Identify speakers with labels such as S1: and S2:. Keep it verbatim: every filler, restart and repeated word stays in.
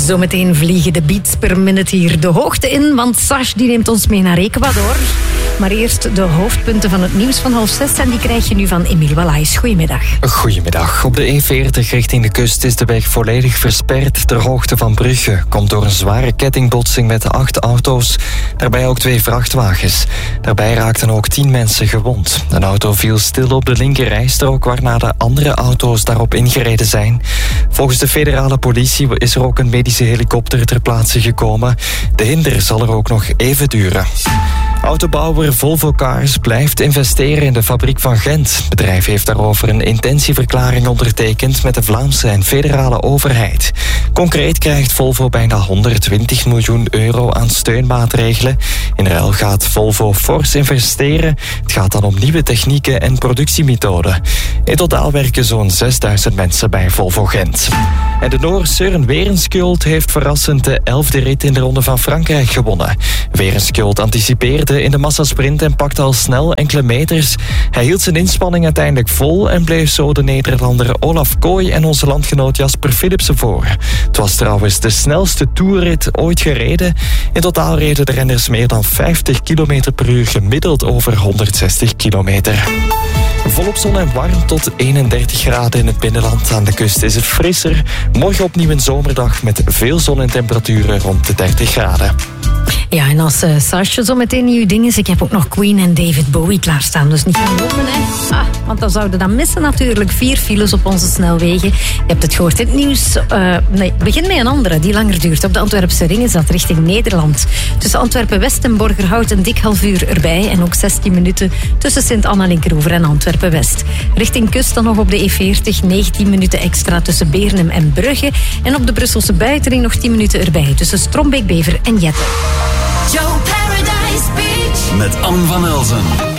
S1: Zometeen vliegen de beats per minute hier de hoogte in, want Sash die neemt ons mee naar Ecuador. Maar eerst de hoofdpunten van het nieuws van half zes en die krijg je nu van Emiel Wallaes. Goedemiddag.
S2: Goedemiddag. Op de E veertig richting de kust is de weg volledig versperd ter hoogte van Brugge. Komt door een zware kettingbotsing met acht auto's, daarbij ook twee vrachtwagens. Daarbij raakten ook tien mensen gewond. Een auto viel stil op de linkerrijstrook, waarna de andere auto's daarop ingereden zijn. Volgens de federale politie is er ook een medische helikopter ter plaatse gekomen. De hinder zal er ook nog even duren. Autobouwer Volvo Cars blijft investeren in de fabriek van Gent. Het bedrijf heeft daarover een intentieverklaring ondertekend met de Vlaamse en federale overheid. Concreet krijgt Volvo bijna honderdtwintig miljoen euro aan steunmaatregelen. In ruil gaat Volvo fors investeren. Het gaat dan om nieuwe technieken en productiemethoden. In totaal werken zo'n zesduizend mensen bij Volvo Gent. En de Noor Søren Werenskjold heeft verrassend de elfde rit in de Ronde van Frankrijk gewonnen. Werenskjold anticipeerde in de massasprint en pakte al snel enkele meters. Hij hield zijn inspanning uiteindelijk vol en bleef zo de Nederlander Olaf Kooi en onze landgenoot Jasper Philipsen voor. Het was trouwens de snelste toerrit ooit gereden. In totaal reden de renners meer dan vijftig kilometer per uur gemiddeld over honderdzestig kilometer. Volop zon en warm tot eenendertig graden in het binnenland. Aan de kust is het frisser. Morgen opnieuw een zomerdag met veel zon en temperaturen rond de dertig graden.
S1: Ja, en als uh, Sasje zo meteen nieuw ding is, ik heb ook nog Queen en David Bowie klaarstaan. Dus niet gaan lopen, hè. Ah, want dan zouden we dat missen natuurlijk. Vier files op onze snelwegen. Je hebt het gehoord in het nieuws. Uh, nee, begin met een andere die langer duurt. Op de Antwerpse ring is dat richting Nederland. Tussen Antwerpen-West en Borgerhout een dik half uur erbij. En ook zestien minuten tussen Sint-Anna-Linkeroever en Antwerpen-West. Richting kust dan nog op de E veertig. negentien minuten extra tussen Beernem en Brugge. En op de Brusselse buitenring nog tien minuten erbij. Tussen Strombeek-Bever en Jette.
S3: Joe Paradise Beach
S4: met Anne van Elzen.